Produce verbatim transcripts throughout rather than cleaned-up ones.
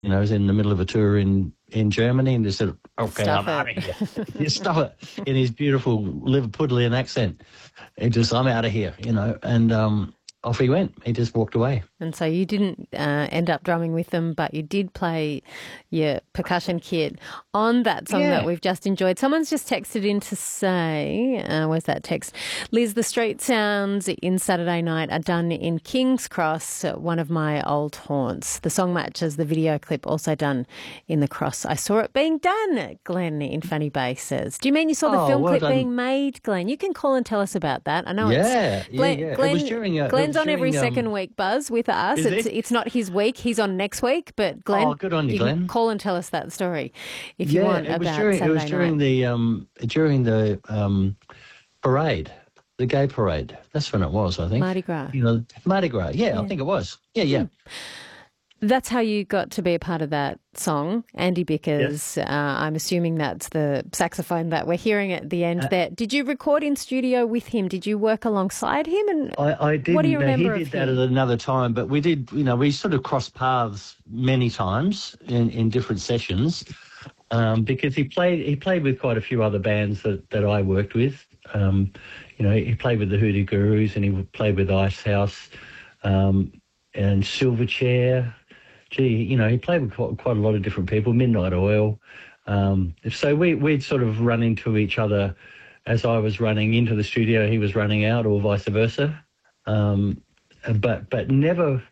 you know, was in the middle of a tour in, in Germany, and just said, okay, Stuff I'm it. out of here. You stuff it in his beautiful Liverpudlian accent. He just, I'm out of here, you know, and um, off he went. He just walked away. And so you didn't uh, end up drumming with them, but you did play your percussion kit on that song Yeah. that we've just enjoyed. Someone's just texted in to say, uh, where's that text? Liz, the street sounds in Saturday Night are done in King's Cross, one of my old haunts. The song matches the video clip, also done in the Cross. I saw it being done, Glenn in Fanny Bay says. Do you mean you saw the Oh, film well clip done. being made, Glenn? You can call and tell us about that. I know Yeah, it's... yeah, Glenn, yeah. It Glenn, was during a- it Glenn's was on every during, um, second week, Buzz, with us. Is It's he? it's not his week. He's on next week. But Glenn, Oh, good on you, can Glenn. call and tell us that story if you Yeah, want it was about during Saturday it was during night. the um during the um parade, the gay parade. That's when it was, I think. Mardi Gras. You know, Mardi Gras. Yeah, I think it was. Yeah, yeah. That's how you got to be a part of that song, Andy Bickers. Uh, I'm assuming that's the saxophone that we're hearing at the Uh, end there. Did you record in studio with him? Did you work alongside him? And I, I didn't. what do you uh, remember he of did that him? at another time, but we did. You know, we sort of crossed paths many times in, in different sessions um, because he played. He played with quite a few other bands that, that I worked with. Um, you know, he played with the Hoodoo Gurus, and he played with Ice House um, and Silverchair. Gee, you know, he played with quite, quite a lot of different people. Midnight Oil. Um, so we we'd sort of run into each other. As I was running into the studio, he was running out, or vice versa. Um, but but never,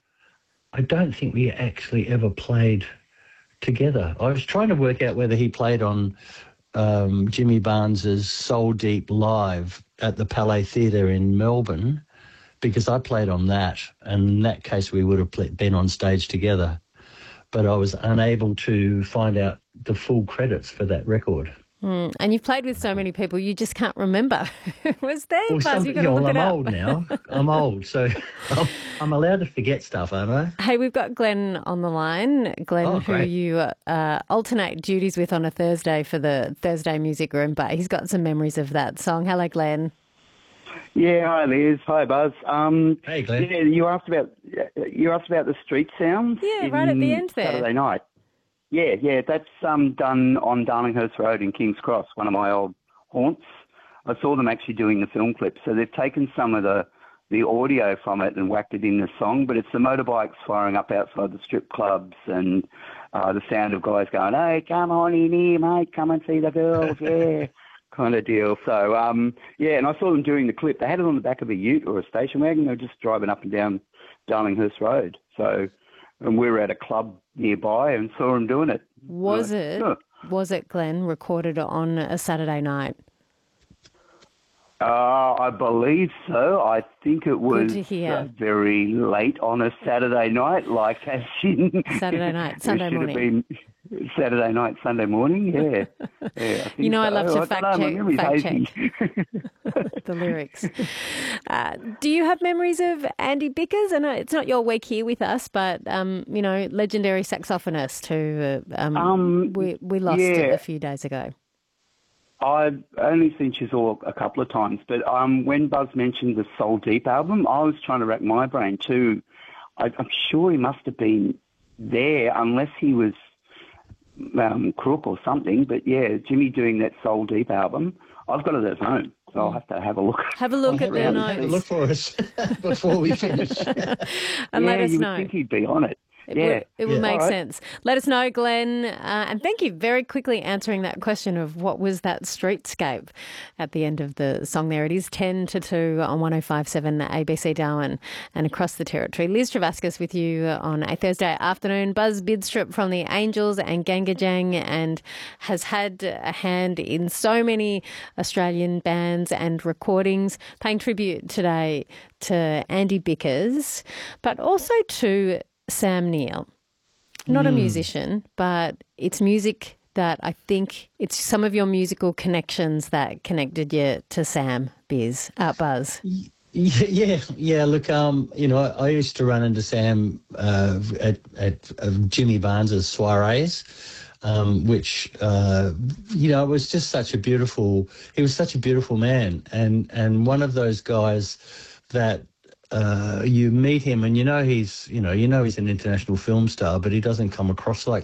I don't think we actually ever played together. I was trying to work out whether he played on um, Jimmy Barnes's Soul Deep Live at the Palais Theatre in Melbourne, because I played on that, and in that case we would have pl- been on stage together. But I was unable to find out the full credits for that record. Mm, and you've played with so many people, you just can't remember. Was there? Well, Buzz, some, you've got you to know, look I'm it up. old now. I'm old, so I'm, I'm allowed to forget stuff, aren't I? Hey, we've got Glenn on the line. Glenn, Oh, who great. you uh, alternate duties with on a Thursday for the Thursday Music Room, but he's got some memories of that song. Hello, Glenn. Yeah, hi Liz, hi Buzz. Um, Hey, Glenn. Yeah, you asked about you asked about the street sounds. Yeah, in right at the end there. Saturday night. Yeah, yeah, that's um, done on Darlinghurst Road in King's Cross, one of my old haunts. I saw them actually doing the film clip, so they've taken some of the the audio from it and whacked it in the song, but it's the motorbikes firing up outside the strip clubs and uh, the sound of guys going, "Hey, come on in here, mate, come and see the girls," yeah. Kind of deal. So, um, yeah, and I saw them doing the clip. They had it on the back of a ute or a station wagon. They were just driving up and down Darlinghurst Road. So, and we were at a club nearby and saw them doing it. Was Uh, it, yeah. was it, Glenn, recorded on a Saturday night? Uh, I believe so. I think it was to hear. uh, very late on a Saturday night, like as in... Saturday night, it Sunday should have morning. been Saturday night, Sunday morning, yeah. yeah I think You know I so. love to don't fact know, my check- memory's fact hazy. The lyrics. Uh, do you have memories of Andy Bickers? I know it's not your week here with us, but, um, you know, legendary saxophonist who uh, um, Um, we, we lost yeah. a few days ago. I've only seen Chisel a couple of times, but um, when Buzz mentioned the Soul Deep album, I was trying to rack my brain too. I, I'm sure he must have been there, unless he was um, crook or something. But yeah, Jimmy doing that Soul Deep album, I've got it at home, so I'll have to have a look. Have a look at the Have a notes look for us before we finish. and yeah, let us you know. would think he'd be on it. It yeah, would, it would Yeah. make All right. sense. Let us know, Glenn. Uh, and thank you very quickly answering that question of what was that streetscape at the end of the song there. It is ten to two on one oh five point seven A B C Darwin and across the territory. Liz Travascus with you on a Thursday afternoon. Buzz Bidstrup from the Angels and Gangajang, and has had a hand in so many Australian bands and recordings, paying tribute today to Andy Bickers, but also to Sam Neill. Not a musician, but it's music that I think it's some of your musical connections that connected you to Sam Biz, uh, Buzz. Yeah, yeah, yeah. Look, um, you know, I, I used to run into Sam uh, at at uh, Jimmy Barnes's soirees, um, which uh, you know was just such a beautiful. He was such a beautiful man, and and one of those guys that. Uh, you meet him and you know he's you know you know he's an international film star, but he doesn't come across like